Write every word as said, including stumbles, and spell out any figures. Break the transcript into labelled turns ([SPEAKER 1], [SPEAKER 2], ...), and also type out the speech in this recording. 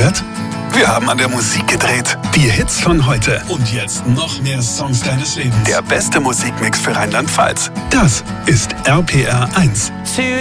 [SPEAKER 1] gehört? Wir haben an der Musik gedreht. Die Hits von heute.
[SPEAKER 2] Und jetzt noch mehr Songs deines Lebens.
[SPEAKER 1] Der beste Musikmix für Rheinland-Pfalz. Das ist R P R eins.